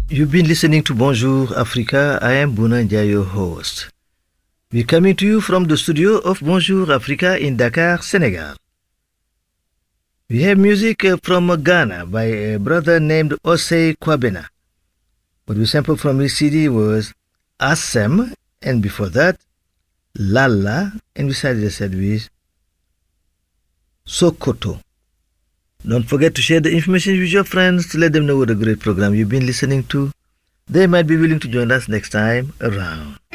You've been listening to Bonjour Africa. I am Bunanja, your host. We're coming to you from the studio of Bonjour Africa in Dakar, Senegal. We have music from Ghana by a brother named Osei Kwabena. What we sampled from his CD was Assem, and before that, Lala, and we started the set with Sokoto. Don't forget to share the information with your friends to let them know what a great program you've been listening to. They might be willing to join us next time around.